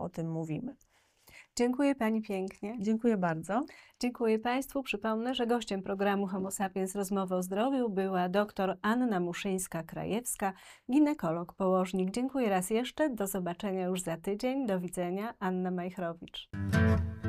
o tym mówimy. Dziękuję Pani pięknie. Dziękuję bardzo. Dziękuję Państwu. Przypomnę, że gościem programu Homo Sapiens Rozmowy o zdrowiu była dr Anna Muszyńska-Krajewska, ginekolog, położnik. Dziękuję raz jeszcze. Do zobaczenia już za tydzień. Do widzenia. Anna Majchrowicz.